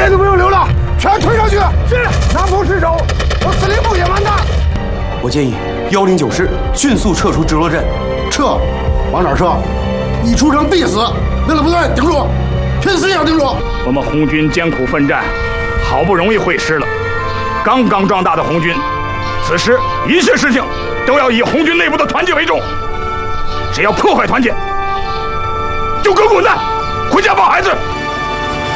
人都不用留了，全推上去。是，南坡失守，我司令部也完蛋。 我建议109师迅速撤出直落镇。 撤？往哪儿撤？一出城必死！为了部队顶住，拼死也要顶住！ 我们红军艰苦奋战，好不容易会师了，刚刚壮大的红军，此时一切事情都要以红军内部的团结为重。只要破坏团结，就给我滚蛋，回家抱孩子。